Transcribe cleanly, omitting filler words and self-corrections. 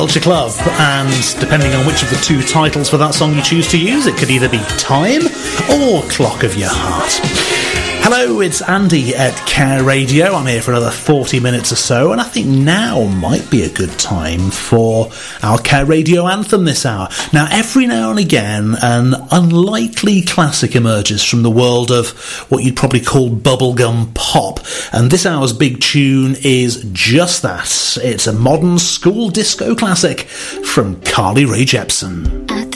Culture Club, and depending on which of the two titles for that song you choose to use, it could either be Time or Clock of Your Heart. Hello, it's Andy at Care Radio. I'm here for another 40 minutes or so, and I think now might be a good time for our Care Radio anthem this hour. Now, every now and again, an unlikely classic emerges from the world of what you'd probably call bubblegum pop, and this hour's big tune is just that. It's a modern school disco classic from Carly Rae Jepsen.